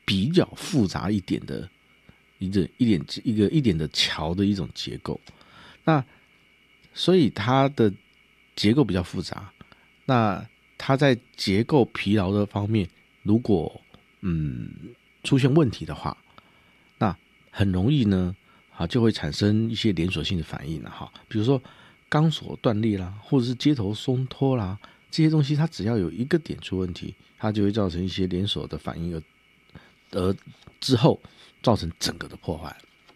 比较复杂一点的一点的桥的一种结构。那所以它的结构比较复杂，那它在结构疲劳的方面，如果出现问题的话，那很容易呢就会产生一些连锁性的反应了比如说钢索断裂啦，或者是接头松脱啦，这些东西它只要有一个点出问题，它就会造成一些连锁的反应，而之后造成整个的破坏。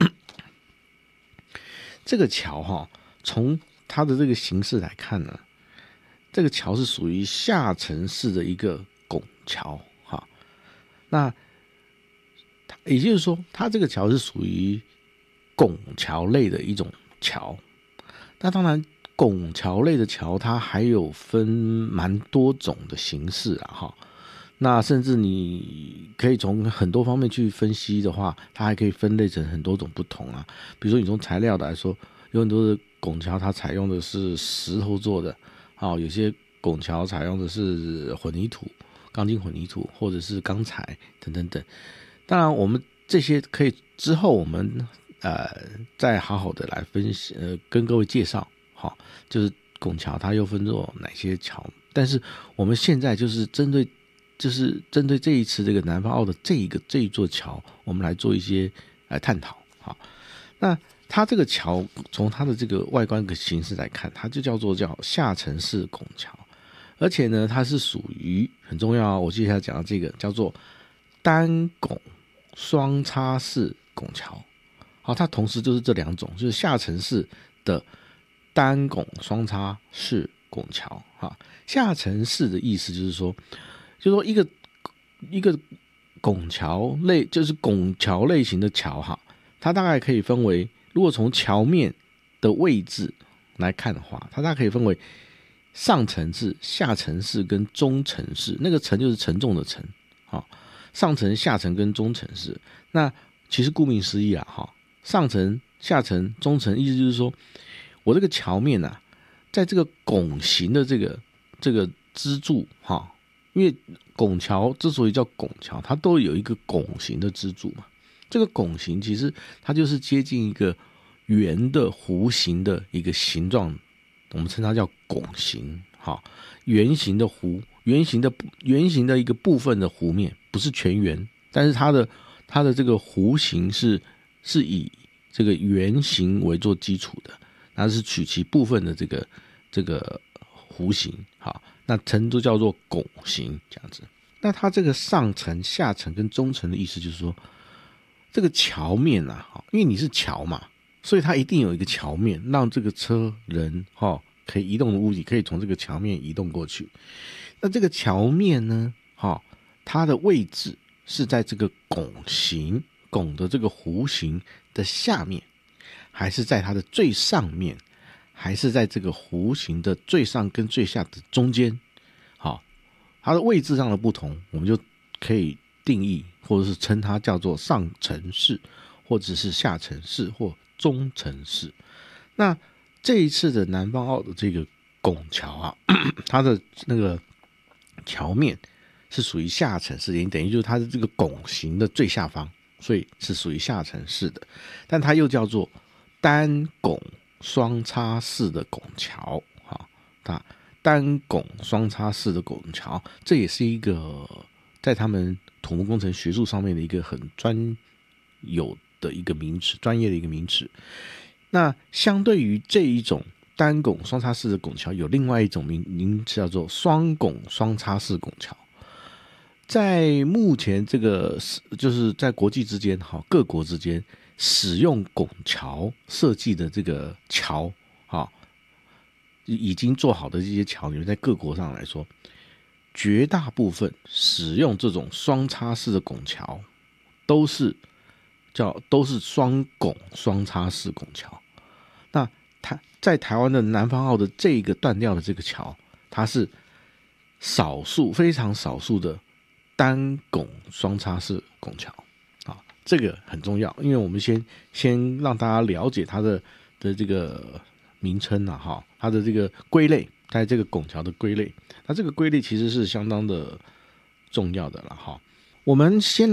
这个桥从它的这个形式来看呢，这个桥是属于下沉式的一个拱桥那也就是说，它这个桥是属于拱桥类的一种桥。那当然，拱桥类的桥它还有分蛮多种的形式那甚至你可以从很多方面去分析的话，它还可以分类成很多种不同比如说你从材料来说，有很多的拱桥它采用的是石头做的有些拱桥采用的是混凝土、钢筋混凝土或者是钢材等等等。当然我们这些可以之后我们再好好的来分析跟各位介绍就是拱桥它又分作哪些桥。但是我们现在就是针对这一次这个南方澳的这一座桥，我们来做一些探讨那它这个桥从它的这个外观的形式来看，它就叫下沉式拱桥，而且呢它是属于很重要我接下来讲到这个叫做单拱双叉式拱桥它同时就是这两种，就是下沉式的单拱双叉式拱桥下沉式的意思就是说一个拱桥类，就是拱桥类型的桥它大概可以分为，如果从桥面的位置来看的话，它大概可以分为上层式、下层式跟中层式。那个层就是沉重的沉上层、下层跟中层式。那其实顾名思义上层、下层、中层，意思就是说我这个桥面在这个拱形的这个支柱因为拱桥之所以叫拱桥，它都有一个拱形的支柱嘛。这个拱形其实它就是接近一个圆的弧形的一个形状，我们称它叫拱形圆形的弧，圆形的一个部分的弧面，不是全圆，但是它的这个弧形是以这个圆形为做基础的，它是取其部分的这个弧形那称都叫做拱形这样子。那它这个上层、下层跟中层的意思就是说，这个桥面因为你是桥嘛，所以它一定有一个桥面，让这个车人可以移动的物体可以从这个桥面移动过去。那这个桥面呢它的位置是在这个拱的这个弧形的下面，还是在它的最上面，还是在这个弧形的最上跟最下的中间它的位置上的不同，我们就可以定义或者是称它叫做上层式，或者是下层式或中层式。那这一次的南方澳的这个拱桥它的那个桥面是属于下层式，也等于就是它的这个拱形的最下方，所以是属于下层式的。但它又叫做单拱双叉式的拱桥单拱双叉式的拱桥，这也是一个在他们土木工程学术上面的一个很专有的一个名词，专业的一个名词。那相对于这一种单拱双叉式的拱桥，有另外一种名词叫做双拱双叉式拱桥。在目前这个就是在国际之间各国之间使用拱桥设计的这个桥已经做好的这些桥，你们在各国上来说，绝大部分使用这种双叉式的拱桥都是双拱双叉式拱桥。那它在台湾的南方澳的这个断掉的这个桥，它是非常少数的单拱双叉式拱桥这个很重要，因为我们先让大家了解它的这个名称它的这个归类，在这个拱桥的归类，那这个归类其实是相当的重要的了我们先